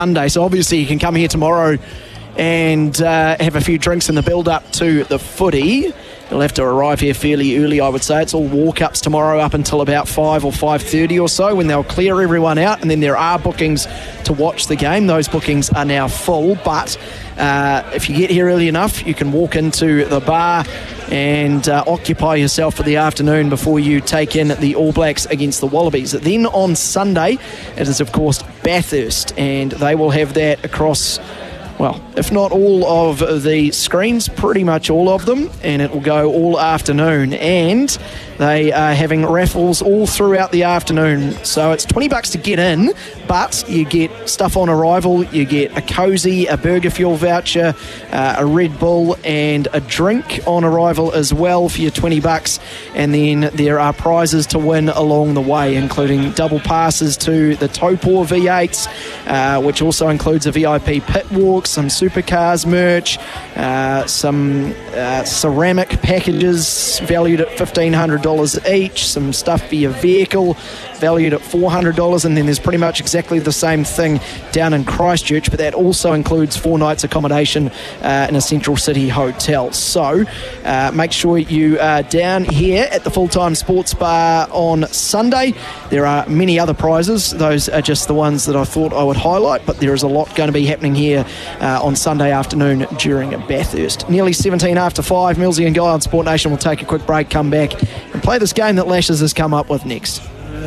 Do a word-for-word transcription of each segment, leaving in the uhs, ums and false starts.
Sunday. So obviously you can come here tomorrow and uh, have a few drinks in the build-up to the footy. You'll have to arrive here fairly early, I would say. It's all walk-ups tomorrow up until about five or five thirty or so when they'll clear everyone out, and then there are bookings to watch the game. Those bookings are now full, but uh, if you get here early enough, you can walk into the bar and uh, occupy yourself for the afternoon before you take in the All Blacks against the Wallabies. Then on Sunday, it is, of course, Bathurst, and they will have that across... well, if not all of the screens, pretty much all of them, and it will go all afternoon. And they are having raffles all throughout the afternoon. So it's twenty bucks to get in, but you get stuff on arrival. You get a cozy, a burger fuel voucher, uh, a Red Bull, and a drink on arrival as well for your twenty bucks. And then there are prizes to win along the way, including double passes to the Topor V eights, uh, which also includes a V I P pit walk, some supercars merch, uh, some uh, ceramic packages valued at fifteen hundred dollars each, some stuff for your vehicle valued at four hundred dollars, and then there's pretty much exactly the same thing down in Christchurch, but that also includes four nights accommodation uh, in a Central City hotel. So uh, make sure you are down here at the Full-Time Sports Bar on Sunday. There are many other prizes. Those are just the ones that I thought I would highlight, but there is a lot going to be happening here uh, on Sunday afternoon during Bathurst. Nearly seventeen after five. Millsy and Guy on Sport Nation will take a quick break, come back and play this game that Lashes has come up with next.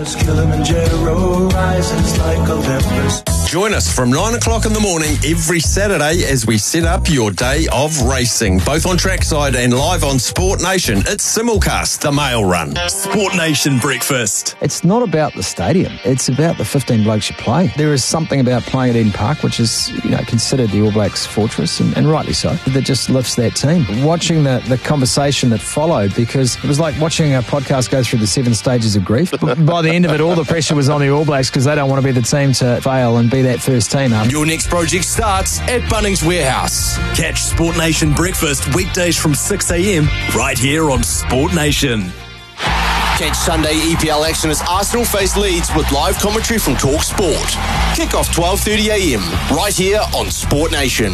Kilimanjaro rises like Olympus. Join us from nine o'clock in the morning every Saturday as we set up your day of racing, both on trackside and live on Sport Nation. It's Simulcast, the mail run. Sport Nation breakfast. It's not about the stadium. It's about the fifteen blokes you play. There is something about playing at Eden Park, which is, you know, considered the All Blacks fortress, and, and rightly so, that just lifts that team. Watching the, the conversation that followed, because it was like watching a podcast go through the seven stages of grief. By the end of it, all the pressure was on the All Blacks because they don't want to be the team to fail and be that first team up. Your next project starts at Bunnings Warehouse. Catch Sport Nation breakfast weekdays from six a.m. right here on Sport Nation. Catch Sunday E P L action as Arsenal face Leeds with live commentary from Talk Sport. Kick off twelve thirty a.m. right here on Sport Nation.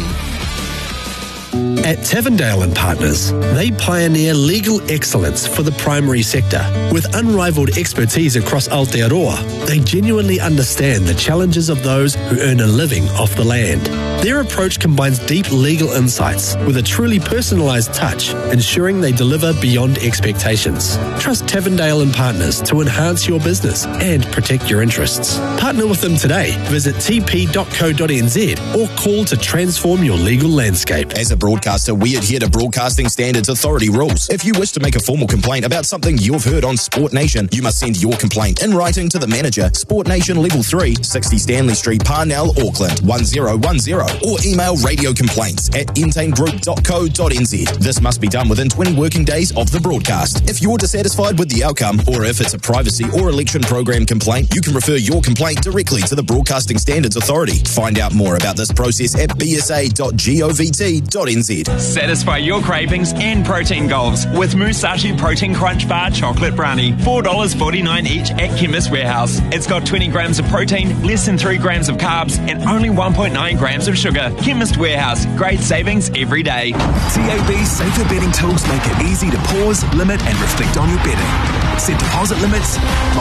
At Tavendale and Partners, they pioneer legal excellence for the primary sector. With unrivaled expertise across Aotearoa, they genuinely understand the challenges of those who earn a living off the land. Their approach combines deep legal insights with a truly personalised touch, ensuring they deliver beyond expectations. Trust Tavendale and Partners to enhance your business and protect your interests. Partner with them today. Visit t p dot co dot n z or call to transform your legal landscape. As a broadcaster, we adhere to Broadcasting Standards Authority rules. If you wish to make a formal complaint about something you've heard on Sport Nation, you must send your complaint in writing to the manager, Sport Nation Level three, sixty Stanley Street, Parnell, Auckland, one zero one zero, or email radio complaints at entane group dot co dot n z. This must be done within twenty working days of the broadcast. If you're dissatisfied with the outcome, or if it's a privacy or election program complaint, you can refer your complaint directly to the Broadcasting Standards Authority. Find out more about this process at b s a dot govt dot n z. Satisfy your cravings and protein goals with Musashi Protein Crunch Bar Chocolate Brownie. four dollars forty-nine each at Chemist Warehouse. It's got twenty grams of protein, less than three grams of carbs, and only one point nine grams of sugar. Chemist Warehouse. Great savings every day. T A B safer betting tools make it easy to pause, limit, and reflect on your betting. Set deposit limits,